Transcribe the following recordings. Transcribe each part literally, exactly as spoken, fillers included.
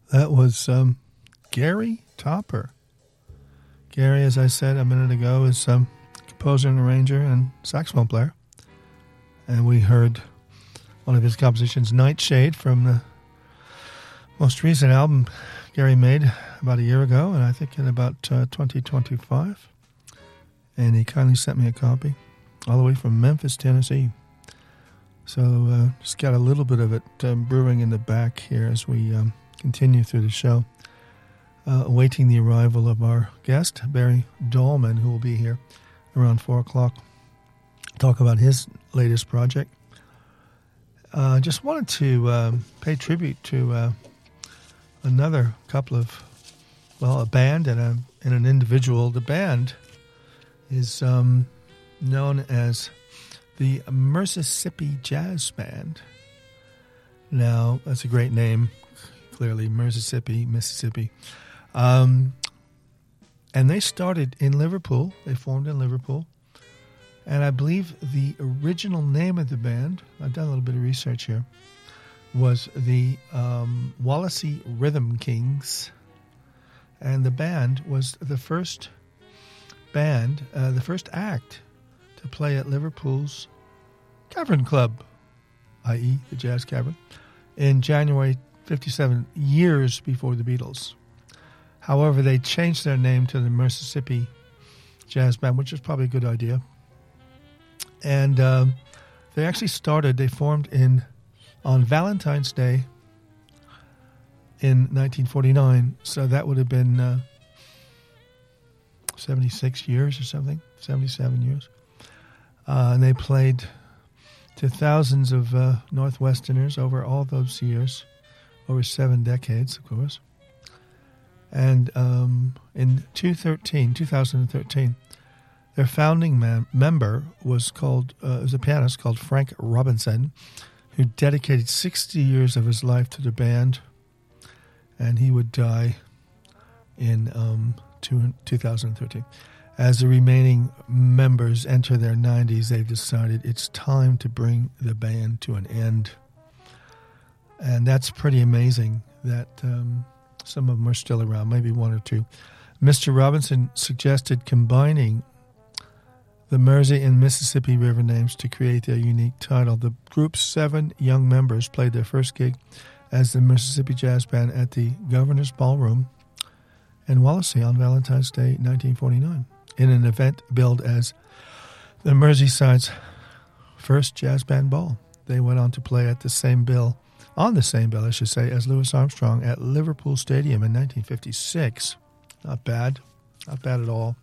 That was um, Gary Topper. Gary, as I said a minute ago, is um, composer and arranger and saxophone player. And we heard one of his compositions, Nightshade, from the most recent album Gary made about a year ago, and I think in about uh, twenty twenty-five. And he kindly sent me a copy all the way from Memphis, Tennessee. So uh, just got a little bit of it um, brewing in the back here as we um, continue through the show, uh, awaiting the arrival of our guest, Barry Dahlman, who will be here around four o'clock, talk about his latest project. I uh, just wanted to um, pay tribute to uh, another couple of, well, a band and, a, and an individual. The band is um, known as the Mississippi Jazz Band. Now, that's a great name, clearly, Mississippi, Mississippi. Um, and they started in Liverpool. They formed in Liverpool. And I believe the original name of the band, I've done a little bit of research here, was the um, Wallasey Rhythm Kings. And the band was the first band, uh, the first act to play at Liverpool's Cavern Club, that is the Jazz Cavern, in January fifty-seven, years before the Beatles. However, they changed their name to the Mississippi Jazz Band, which is probably a good idea. And um, they actually started, they formed in on Valentine's Day in nineteen forty-nine. So that would have been uh, seventy-six years or something, seventy-seven years. Uh, and they played to thousands of uh, Northwesterners over all those years, over seven decades, of course. And um, in two thousand thirteen, their founding man, member was called, uh, was a pianist called Frank Robinson, who dedicated sixty years of his life to the band, and he would die in um, two, two thousand thirteen. As the remaining members enter their nineties, they've decided it's time to bring the band to an end. And that's pretty amazing that um, some of them are still around, maybe one or two. Mister Robinson suggested combining the Mersey and Mississippi River names to create their unique title. The group's seven young members played their first gig as the Mississippi Jazz Band at the Governor's Ballroom in Wallasey on Valentine's Day, nineteen forty-nine, in an event billed as the Merseyside's first jazz band ball. They went on to play at the same bill, on the same bill, I should say, as Louis Armstrong at Liverpool Stadium in nineteen fifty-six. Not bad. Not bad at all.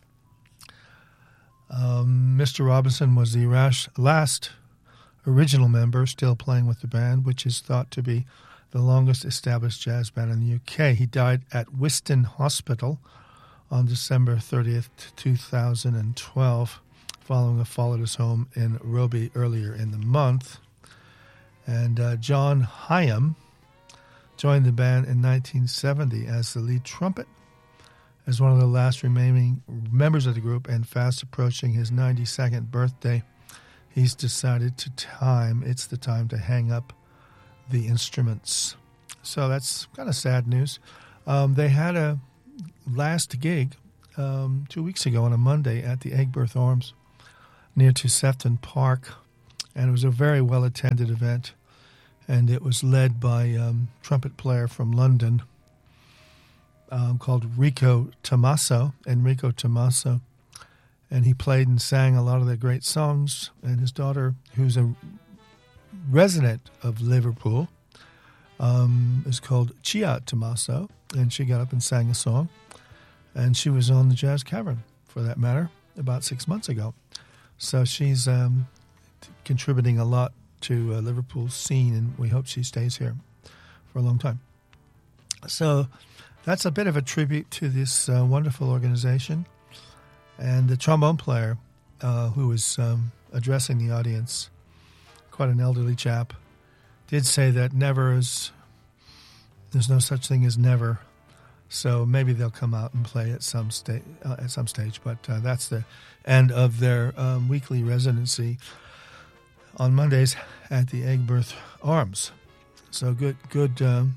Um, Mister Robinson was the rash, last original member still playing with the band, which is thought to be the longest established jazz band in the U K. He died at Wiston Hospital on December thirtieth, two thousand twelve, following a fall at his home in Roby earlier in the month. And uh, John Hyam joined the band in nineteen seventy as the lead trumpet. As one of the last remaining members of the group and fast approaching his ninety-second birthday, he's decided to time, it's the time to hang up the instruments. So that's kind of sad news. Um, they had a last gig um, two weeks ago on a Monday at the Aigburth Arms near to Sefton Park, and it was a very well-attended event, and it was led by um, trumpet player from London, Um, called Rico Tommaso, Enrico Tommaso, and he played and sang a lot of their great songs. And his daughter, who's a resident of Liverpool, um, is called Chia Tommaso, and she got up and sang a song. And she was on the Jazz Cavern, for that matter, about six months ago. So she's um, t- contributing a lot to uh, Liverpool's scene, and we hope she stays here for a long time. So that's a bit of a tribute to this uh, wonderful organization. And the trombone player uh, who was um, addressing the audience, quite an elderly chap, did say that never is, there's no such thing as never. So maybe they'll come out and play at some, sta- uh, at some stage. But uh, that's the end of their um, weekly residency on Mondays at the Aigburth Arms. So good, good, um, good.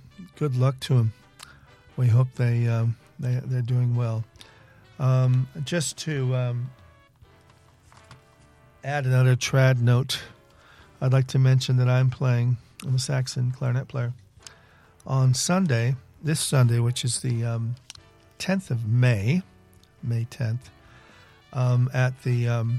good luck to them. We hope they, um, they, they're doing well. Um, just to um, add another trad note, I'd like to mention that I'm playing, I'm a Saxon clarinet player, on Sunday, this Sunday, which is the um, tenth of May, May tenth, um, at the um,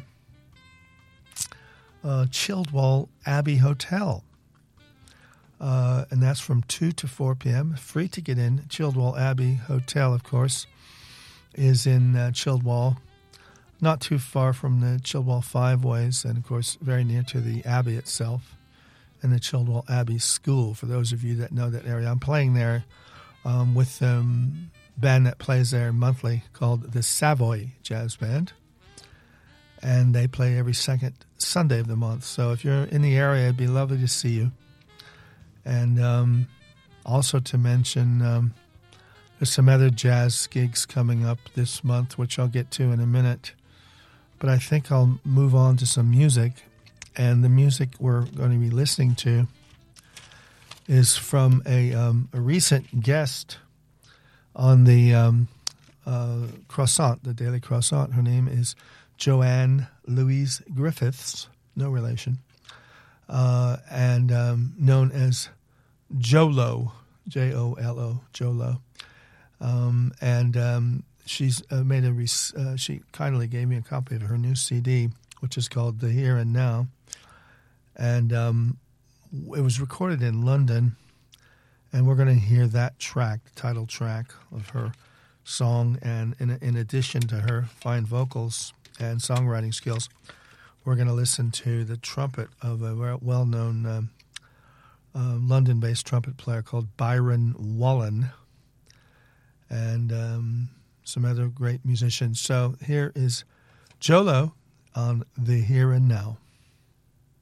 uh, Childwall Abbey Hotel. Uh, and that's from two to four p.m. Free to get in. Childwall Abbey Hotel, of course, is in uh, Childwall, not too far from the Childwall Five Ways, and, of course, very near to the Abbey itself and the Childwall Abbey School, for those of you that know that area. I'm playing there um, with a um, band that plays there monthly called the Savoy Jazz Band, and they play every second Sunday of the month. So if you're in the area, it'd be lovely to see you. And um, also to mention, um, there's some other jazz gigs coming up this month, which I'll get to in a minute. But I think I'll move on to some music. And the music we're going to be listening to is from a, um, a recent guest on the um, uh, Croissant, the Daily Croissant. Her name is Joanne Louise Griffiths, no relation. Uh, and um, known as Jolo, J O L O, Jolo. Um, and um, she's uh, made a, res- uh, she kindly gave me a copy of her new C D, which is called The Here and Now. And um, it was recorded in London, and we're going to hear that track, the title track of her song. And in, in addition to her fine vocals and songwriting skills, we're going to listen to the trumpet of a well-known um, uh, London-based trumpet player called Byron Wallen, and um, some other great musicians. So here is Jolo on The Here and Now.